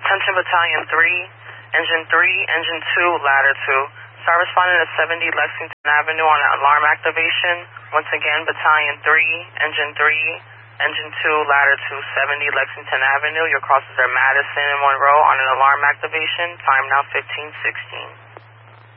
Attention Battalion 3, Engine 3, Engine 2, Ladder 2. Start responding to 70 Lexington Avenue on an alarm activation. Once again, Battalion 3, Engine 3, Engine 2, Ladder 2, 70 Lexington Avenue. Your crosses are Madison and Monroe on an alarm activation. Time now 15:16.